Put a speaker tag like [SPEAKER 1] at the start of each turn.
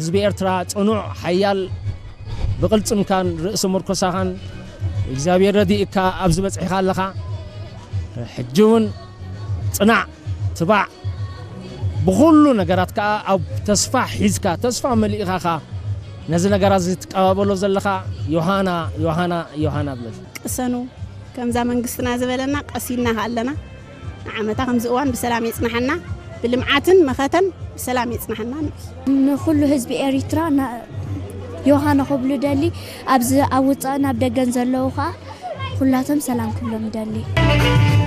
[SPEAKER 1] ህዝب ኤርትራ ጽኑዕ ሓያል بقلصم كان رئيس مركزا كان እግዚአብሔር ረዲእካ ኣብ ዝበጽሕኻ ኣለኻ ሕጅውን ጽናዕ ትባዕ ብኩሉ ነገራትካ ኣብ ተስፋ ሒዝካ ተስፋ መልኢኻ ነዚ ነገራት ዝትቀባበሎ ዘለኻ ዮሃና ብለሽ
[SPEAKER 2] ቀሰኑ ከምዛ መንግስትና ዝበለና ቀሲና ኣለና ዓመታ ከም ዝእዋን በሰላም ይጽናሐና ብልምዓትን መኸተን በሰላም ይጽናሐና
[SPEAKER 3] ንኹሉ ህዝቢ ኤርትራ ዮሃና خبلو دالي أبز أوطان أبدا جنزلوها كلاتهم سلام كلهم دالي